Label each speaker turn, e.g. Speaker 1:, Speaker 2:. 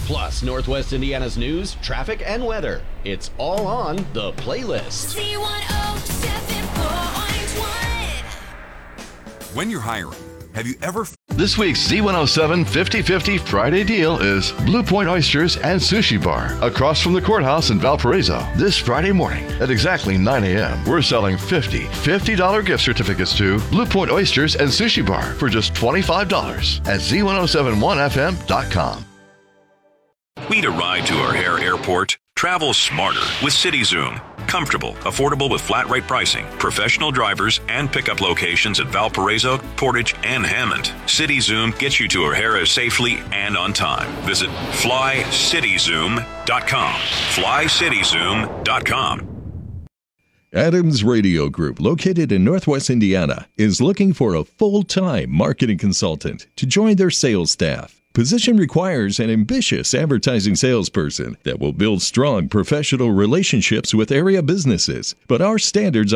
Speaker 1: Plus, Northwest Indiana's news, traffic, and weather. It's all on The Playlist.
Speaker 2: When you're hiring, have you ever...
Speaker 3: This week's Z107 50-50 Friday deal is Blue Point Oysters and Sushi Bar across from the courthouse in Valparaiso. This Friday morning at exactly 9 a.m., we're selling $50 gift certificates to Blue Point Oysters and Sushi Bar for just $25 at Z1071FM.com.
Speaker 4: Need a ride to O'Hare Airport? Travel smarter with CityZoom. Comfortable, affordable with flat rate pricing, professional drivers, and pickup locations at Valparaiso, Portage, and Hammond. CityZoom gets you to O'Hara safely and on time. Visit flycityzoom.com. flycityzoom.com.
Speaker 5: Adams Radio Group, located in Northwest Indiana, is looking for a full-time marketing consultant to join their sales staff. Position requires an ambitious advertising salesperson that will build strong professional relationships with area businesses, but our standards